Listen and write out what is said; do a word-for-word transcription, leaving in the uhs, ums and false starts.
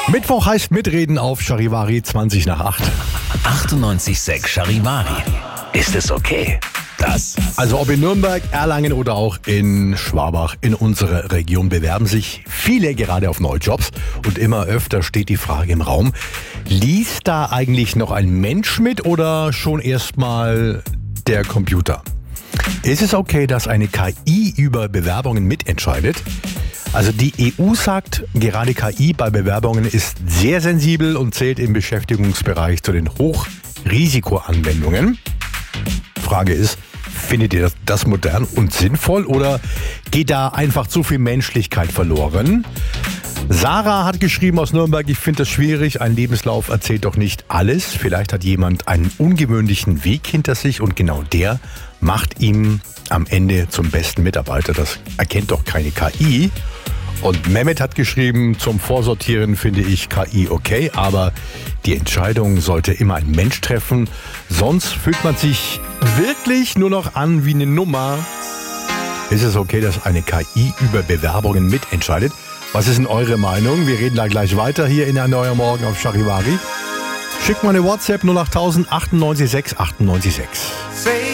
Mittwoch heißt Mitreden auf Charivari zwanzig nach acht. achtundneunzig Komma sechs Charivari. Ist es okay? Das. Also ob in Nürnberg, Erlangen oder auch in Schwabach, in unserer Region bewerben sich viele gerade auf neue Jobs. Und immer öfter steht die Frage im Raum, liest da eigentlich noch ein Mensch mit oder schon erstmal der Computer? Ist es okay, dass eine K I über Bewerbungen mitentscheidet? Also die E U sagt, gerade K I bei Bewerbungen ist sehr sensibel und zählt im Beschäftigungsbereich zu den Hochrisikoanwendungen. Frage ist, findet ihr das modern und sinnvoll oder geht da einfach zu viel Menschlichkeit verloren? Sarah hat geschrieben aus Nürnberg, ich finde das schwierig, ein Lebenslauf erzählt doch nicht alles. Vielleicht hat jemand einen ungewöhnlichen Weg hinter sich und genau der macht ihn am Ende zum besten Mitarbeiter. Das erkennt doch keine K I. Und Mehmet hat geschrieben, zum Vorsortieren finde ich K I okay, aber die Entscheidung sollte immer ein Mensch treffen. Sonst fühlt man sich wirklich nur noch an wie eine Nummer. Ist es okay, dass eine K I über Bewerbungen mitentscheidet? Was ist denn eure Meinung? Wir reden da gleich weiter hier in der Neuer Morgen auf Charivari. Schickt mal eine WhatsApp null acht null null acht achtundneunzig sechs achtundneunzig sechs.